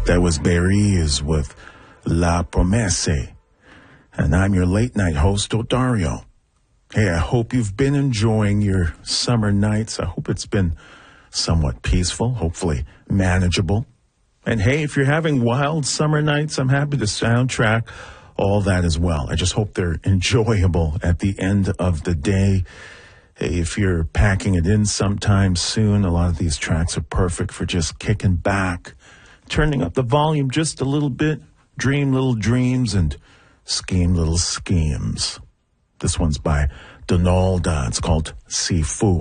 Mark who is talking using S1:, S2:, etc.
S1: That was Berries with La Promesse. And I'm your late night host, Odario. Hey, I hope you've been enjoying your summer nights. I hope it's been somewhat peaceful, hopefully manageable. And hey, if you're having wild summer nights, I'm happy to soundtrack all that as well. I just hope they're enjoyable at the end of the day. Hey, if you're packing it in sometime soon, a lot of these tracks are perfect for just kicking back, turning up the volume just a little bit, dream little dreams, and scheme little schemes. This one's by Donalda. It's called Sifu.